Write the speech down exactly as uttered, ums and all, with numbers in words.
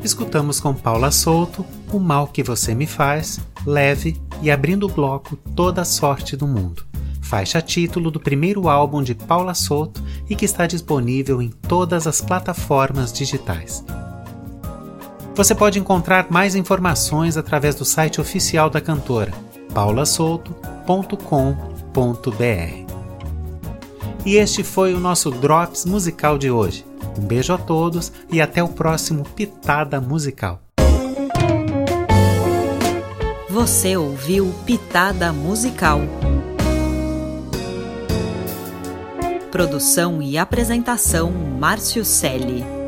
escutamos com Paula Souto O Mal Que Você Me Faz, leve e abrindo o bloco Toda a Sorte do Mundo, faixa título do primeiro álbum de Paula Souto e que está disponível em todas as plataformas digitais. Você pode encontrar mais informações através do site oficial da cantora, paula souto ponto com ponto b r. E este foi o nosso Drops musical de hoje. Um beijo a todos e até o próximo Pitada Musical. Você ouviu Pitada Musical. Produção e apresentação Márcio Celli.